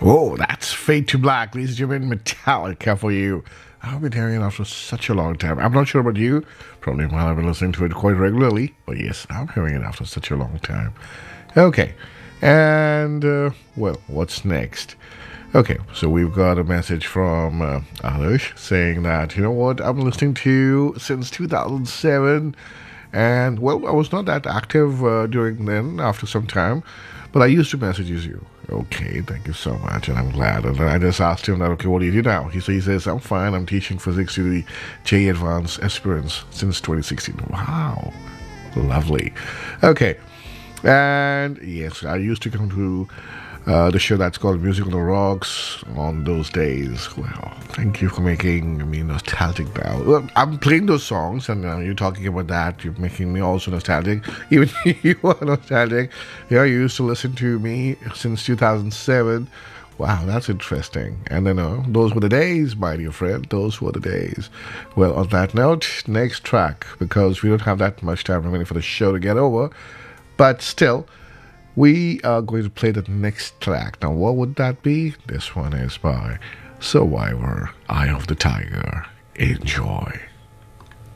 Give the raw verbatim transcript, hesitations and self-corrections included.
Oh, that's Fade to Black, ladies and gentlemen, Metallica for you. I've been hearing it after such a long time. I'm not sure about you. Probably while I've been listening to it quite regularly. But yes, I'm hearing it after such a long time. Okay. And, uh, well, what's next? Okay, so we've got a message from uh, Alush saying that, you know what, I'm listening to you since two thousand seven. And, well, I was not that active uh, during then, after some time. But I used to message you. Okay, thank you so much, and I'm glad. And I just asked him that, okay, what do you do now? He, so he says, I'm fine. I'm teaching physics to the J E Advanced aspirants since twenty sixteen. Wow, lovely. Okay, and yes, I used to come to uh, the show that's called Music on the Rocks on those days. Well, thank you for making me nostalgic now. Well, I'm playing those songs, and uh, you're talking about that. You're making me also nostalgic. Even you are nostalgic. Yeah, you used to listen to me since two thousand seven. Wow, that's interesting. And then uh, those were the days, my dear friend. Those were the days. Well, on that note, next track, because we don't have that much time remaining for the show to get over. But still, we are going to play the next track. Now, what would that be? This one is by Survivor, Eye of the Tiger. Enjoy.